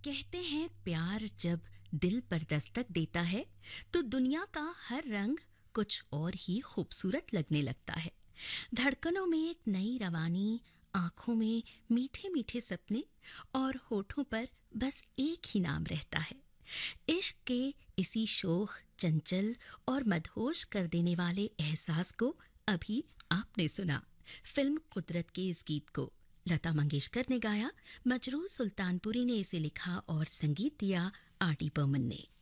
कहते हैं प्यार जब दिल पर दस्तक देता है तो दुनिया का हर रंग कुछ और ही खूबसूरत लगने लगता है। धड़कनों में एक नई रवानी, आंखों में मीठे मीठे सपने और होठों पर बस एक ही नाम रहता है। इश्क के इसी शोख, चंचल और मदहोश कर देने वाले एहसास को अभी आपने सुना। फिल्म कुदरत के इस गीत को लता मंगेशकर ने गाया, मजरूह सुल्तानपुरी ने इसे लिखा और संगीत दिया आर डी बर्मन ने।